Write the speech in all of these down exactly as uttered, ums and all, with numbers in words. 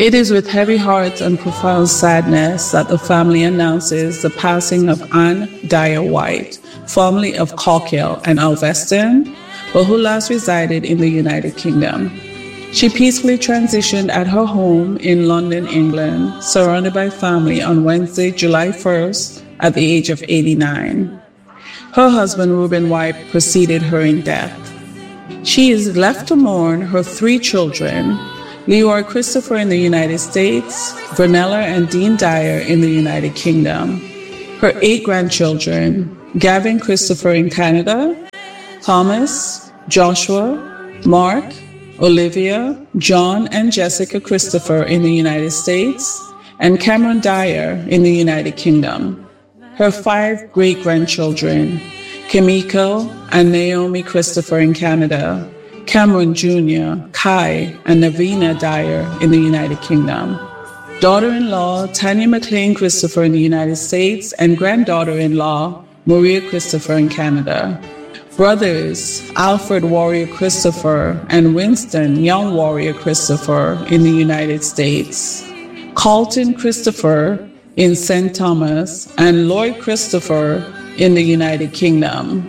It is with heavy heart and profound sadness that the family announces the passing of Anne Dyer White, formerly of Cauchill and Alveston, but who last resided in the United Kingdom. She peacefully transitioned at her home in London, England, surrounded by family on Wednesday, July first, at the age of eighty-nine. Her husband, Reuben White, preceded her in death. She is left to mourn her three children, Leroy Christopher in the United States, Vernella and Dean Dyer in the United Kingdom, her eight grandchildren, Gavin Christopher in Canada, Thomas, Joshua, Mark, Olivia, John and Jessica Christopher in the United States, and Cameron Dyer in the United Kingdom, her five great-grandchildren, Kimiko and Naomi Christopher in Canada, Cameron Junior, Kai, and Navina Dyer in the United Kingdom, daughter-in-law Tanya McLean Christopher in the United States, and granddaughter-in-law Maria Christopher in Canada, brothers Alfred Warrior Christopher and Winston Young Warrior Christopher in the United States, Carlton Christopher in Saint Thomas, and Lloyd Christopher in the United Kingdom,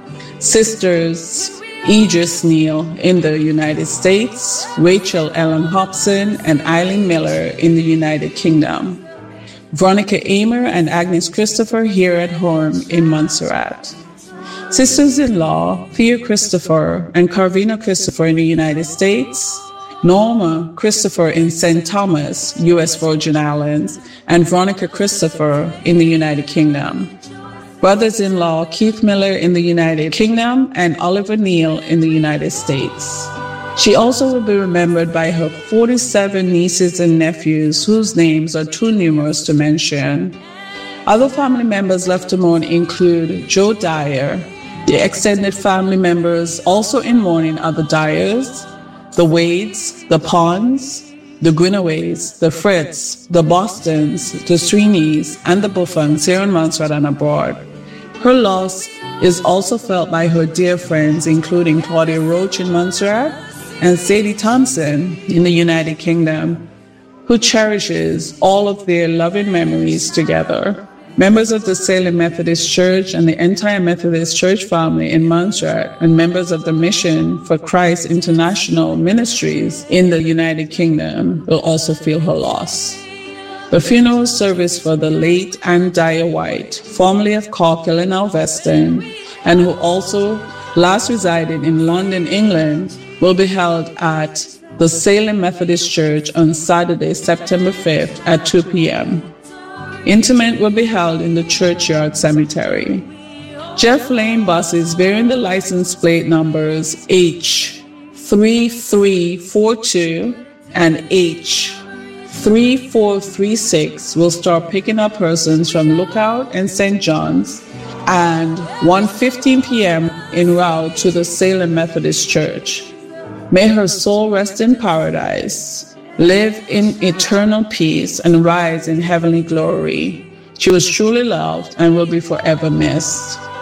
sisters Idris Neal in the United States, Rachel Ellen Hobson and Eileen Miller in the United Kingdom, Veronica Amer and Agnes Christopher here at home in Montserrat, sisters-in-law Thea Christopher and Carvina Christopher in the United States, Norma Christopher in Saint Thomas, U S Virgin Islands, and Veronica Christopher in the United Kingdom, brothers-in-law Keith Miller in the United Kingdom and Oliver Neal in the United States. She also will be remembered by her forty-seven nieces and nephews whose names are too numerous to mention. Other family members left to mourn include Joe Dyer. The extended family members also in mourning are the Dyers, the Wades, the Ponds, the Grinoways, the Fritz, the Bostons, the Sweeneys, and the Buffons here in Montserrat and abroad. Her loss is also felt by her dear friends, including Claudia Roach in Montserrat and Sadie Thompson in the United Kingdom, who cherishes all of their loving memories together. Members of the Salem Methodist Church and the entire Methodist Church family in Montserrat and members of the Mission for Christ International Ministries in the United Kingdom will also feel her loss. The funeral service for the late Anne Dyer White, formerly of Cauchill and Alveston, and who also last resided in London, England, will be held at the Salem Methodist Church on Saturday, September fifth at two p.m. Interment will be held in the Churchyard Cemetery. Jeff Lane buses bearing the license plate numbers H three three four two and H three four three six will start picking up persons from Lookout and Saint John's and one fifteen p.m. en route to the Salem Methodist Church. May her soul rest in paradise, live in eternal peace, and rise in heavenly glory. She was truly loved and will be forever missed.